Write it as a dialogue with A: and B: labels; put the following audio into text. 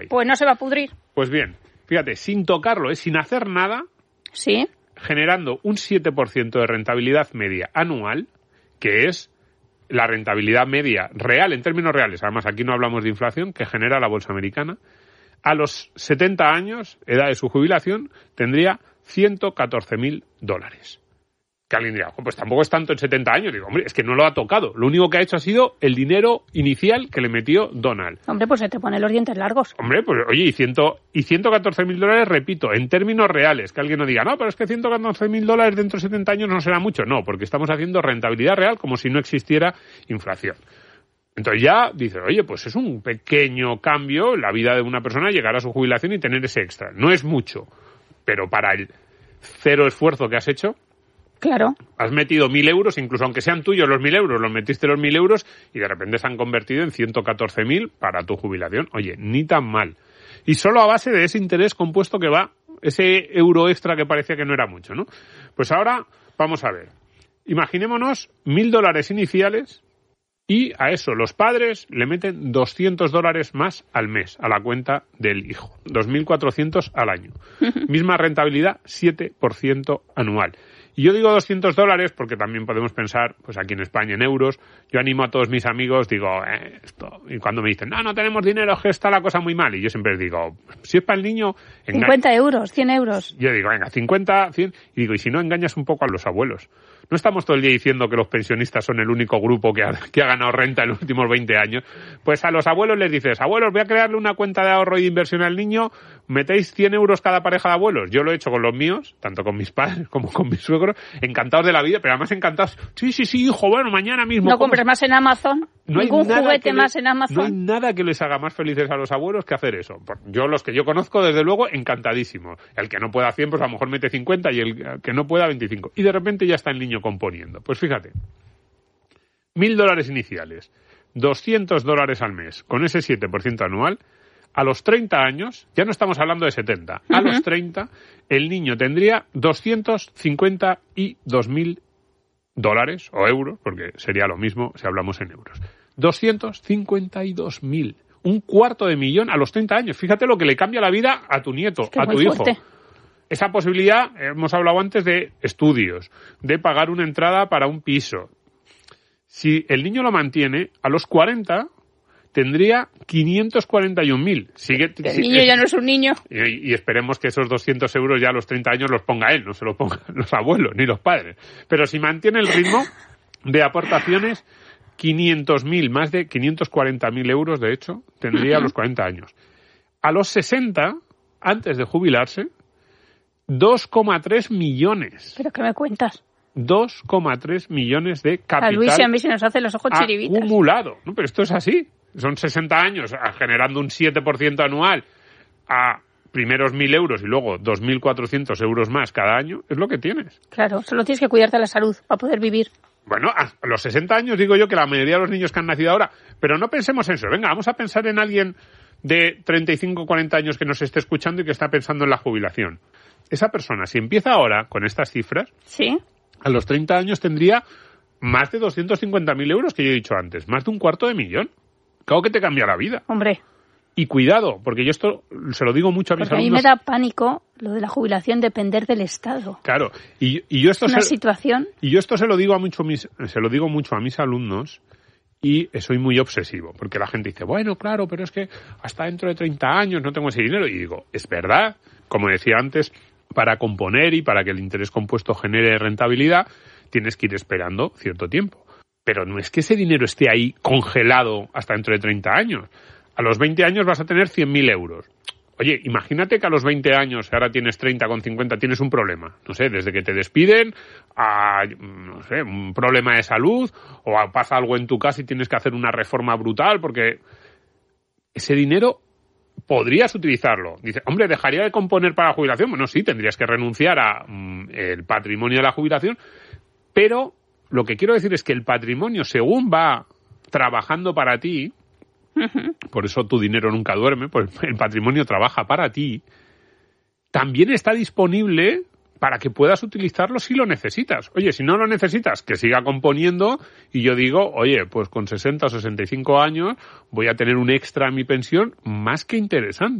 A: Pues no se va a pudrir.
B: Pues bien, fíjate, sin tocarlo, sin hacer nada,
A: sí,
B: generando un 7% de rentabilidad media anual, que es la rentabilidad media real, en términos reales, además aquí no hablamos de inflación, que genera la bolsa americana, a los 70 años, edad de su jubilación, tendría $114.000. Que alguien dirá, pues tampoco es tanto en 70 años. Digo, hombre, es que no lo ha tocado. Lo único que ha hecho ha sido el dinero inicial que le metió Donald.
A: Hombre, pues se te ponen los dientes largos.
B: Hombre, pues oye, y $114.000, repito, en términos reales. Que alguien no diga, no, pero es que $114.000 dentro de 70 años no será mucho. No, porque estamos haciendo rentabilidad real como si no existiera inflación. Entonces ya dice, oye, pues es un pequeño cambio en la vida de una persona llegar a su jubilación y tener ese extra. No es mucho, pero para el cero esfuerzo que has hecho,
A: claro,
B: has metido 1.000 euros, incluso aunque sean tuyos los 1.000 euros, los metiste los 1.000 euros y de repente se han convertido en 114.000 para tu jubilación. Oye, ni tan mal. Y solo a base de ese interés compuesto que va, ese euro extra que parecía que no era mucho, ¿no? Pues ahora vamos a ver. Imaginémonos $1.000 iniciales y a eso los padres le meten $200 más al mes a la cuenta del hijo. 2.400 al año. Misma rentabilidad, 7% anual. Y yo digo $200 porque también podemos pensar, pues aquí en España, en euros. Yo animo a todos mis amigos, digo, esto. Y cuando me dicen, no tenemos dinero, que está la cosa muy mal. Y yo siempre les digo, si es para el niño...
A: 50 euros, 100 euros.
B: Yo digo, venga, 50, 100. Y digo, y si no, engañas un poco a los abuelos. No estamos todo el día diciendo que los pensionistas son el único grupo que ha ganado renta en los últimos 20 años. Pues a los abuelos les dices, abuelos, voy a crearle una cuenta de ahorro y de inversión al niño, metéis 100 euros cada pareja de abuelos. Yo lo he hecho con los míos, tanto con mis padres como con mis suegros, encantados de la vida, pero además encantados. Sí, hijo, bueno, mañana mismo.
A: ¿No compres más en Amazon? ¿Ningún juguete más en Amazon?
B: No hay nada que les haga más felices a los abuelos que hacer eso. Yo, los que yo conozco, desde luego, encantadísimos. El que no pueda 100, pues a lo mejor mete 50 y el que no pueda 25. Y de repente ya está el niño componiendo. Pues fíjate, $1.000 iniciales, $200 al mes, con ese 7% anual, a los 30 años, ya no estamos hablando de 70, a los 30, el niño tendría $252.000 o euros, porque sería lo mismo si hablamos en euros. 252.000, $250.000 a los 30 años. Fíjate lo que le cambia la vida a tu nieto, a tu hijo. Fuerte. Esa posibilidad, hemos hablado antes de estudios, de pagar una entrada para un piso. Si el niño lo mantiene, a los 40 tendría 541.000.
A: El niño ya no es un niño.
B: Y esperemos que esos 200 euros ya a los 30 años los ponga él, no se los pongan los abuelos ni los padres. Pero si mantiene el ritmo de aportaciones, 500.000, más de 540.000 euros, de hecho, tendría a los 40 años. A los 60, antes de jubilarse, 2,3 millones.
A: ¿Pero qué me cuentas?
B: 2,3 millones de capital.
A: A Luis y a mí se nos hacen los ojos chiribitas.
B: Acumulado. No, pero esto es así. Son 60 años generando un 7% anual a primeros 1.000 euros y luego 2.400 euros más cada año. Es lo que tienes.
A: Claro, solo tienes que cuidarte de la salud para poder vivir.
B: Bueno, a los 60 años digo yo que la mayoría de los niños que han nacido ahora. Pero no pensemos en eso. Venga, vamos a pensar en alguien de 35 o 40 años que nos esté escuchando y que está pensando en la jubilación. Esa persona, si empieza ahora con estas cifras,
A: ¿sí?,
B: a los 30 años tendría más de 250.000 euros que yo he dicho antes, más de $250.000. Claro que te cambia la vida.
A: Hombre.
B: Y cuidado, porque yo esto se lo digo mucho a mis alumnos.
A: A mí me da pánico lo de la jubilación, depender del Estado.
B: Claro, y yo esto
A: es una situación.
B: Y yo esto se lo digo mucho a mis alumnos. Y soy muy obsesivo, porque la gente dice, bueno, claro, pero es que hasta dentro de 30 años no tengo ese dinero. Y digo, es verdad, como decía antes, para componer y para que el interés compuesto genere rentabilidad, tienes que ir esperando cierto tiempo. Pero no es que ese dinero esté ahí congelado hasta dentro de 30 años. A los 20 años vas a tener 100.000 euros. Oye, imagínate que a los 20 años, ahora tienes 30 con 50, tienes un problema. No sé, desde que te despiden a, no sé, un problema de salud o pasa algo en tu casa y tienes que hacer una reforma brutal porque ese dinero podrías utilizarlo. Dice, hombre, ¿dejaría de componer para la jubilación? Bueno, sí, tendrías que renunciar a el patrimonio de la jubilación, pero lo que quiero decir es que el patrimonio, según va trabajando para ti, por eso tu dinero nunca duerme, pues el patrimonio trabaja para ti, también está disponible para que puedas utilizarlo si lo necesitas. Oye, si no lo necesitas, que siga componiendo y yo digo, oye, pues con 60 o 65 años voy a tener un extra a mi pensión más que interesante.